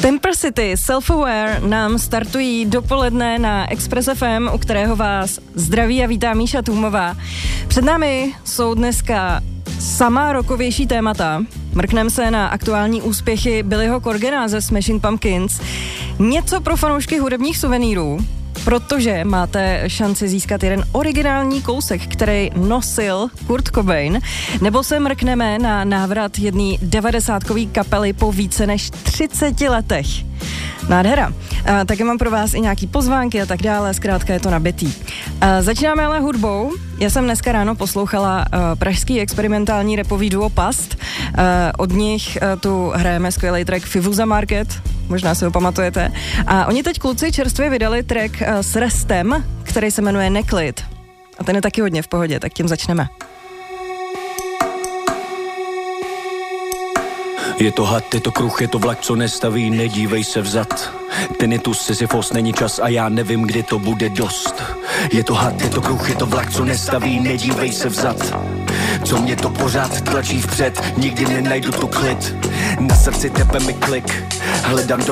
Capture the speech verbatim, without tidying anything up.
Temper City Self-Aware nám startují dopoledne na Express F M, u kterého vás zdraví a vítá Míša Tůmová. Před námi jsou dneska samá rokovější témata. Mrkneme se na aktuální úspěchy Billyho Corgana ze Smashing Pumpkins. Něco pro fanoušky hudebních suvenýrů, protože máte šanci získat jeden originální kousek, který nosil Kurt Cobain, nebo se mrkneme na návrat jedné devadesátkové kapely po více než třiceti letech. Nádhera. A taky mám pro vás i nějaký pozvánky a tak dále, zkrátka je to nabitý. A začínáme ale hudbou. Já jsem dneska ráno poslouchala uh, pražský experimentální rapový duo Past. Uh, od nich uh, tu hrajeme skvělý track Fivuza Market, možná si ho pamatujete. A oni teď kluci čerstvě vydali track uh, s Restem, který se jmenuje Neklid. A ten je taky hodně v pohodě, tak tím začneme. Je to had, je to kruh, je to vlak, co nestaví, nedívej se vzad. Ten je tu Sisyfos, není čas a já nevím, kdy to bude dost. Je to had, je to kruh, je to vlak, co nestaví, nedívej se vzad. Co mě to pořád tlačí vpřed, nikdy nenajdu tu klid. Na srdci tepe mi klik, hledám do